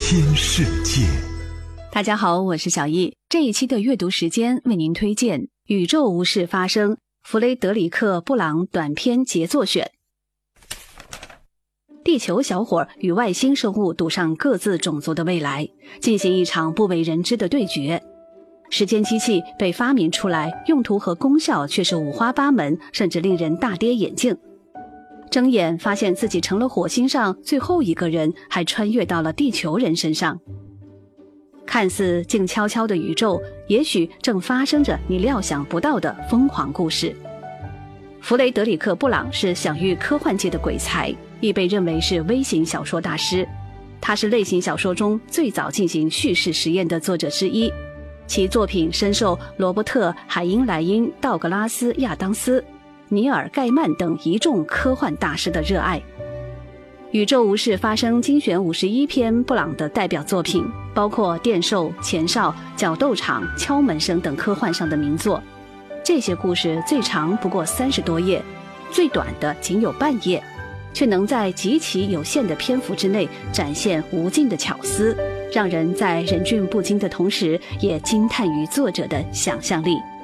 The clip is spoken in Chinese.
天世界。 大家好，我是小易。这一期的阅读时间为您推荐《宇宙无事发生》弗雷德里克·布朗短篇杰作选。地球小伙与外星生物赌上各自种族的未来，进行一场不为人知的对决。时间机器被发明出来，用途和功效却是五花八门，甚至令人大跌眼镜。睁眼发现自己成了火星上最后一个人，还穿越到了地球人身上。看似静悄悄的宇宙，也许正发生着你料想不到的疯狂故事。弗雷德里克·布朗是享誉科幻界的鬼才，亦被认为是微型小说大师。他是类型小说中最早进行叙事实验的作者之一，其作品深受罗伯特·海因莱因、道格拉斯·亚当斯、尼尔·盖曼等一众科幻大师的热爱。宇宙无事发生精选51篇布朗的代表作品，包括电兽、前哨、角斗场、敲门声等科幻上的名作。这些故事最长不过30多页，最短的仅有半页，却能在极其有限的篇幅之内展现无尽的巧思，让人在忍俊不禁的同时也惊叹于作者的想象力。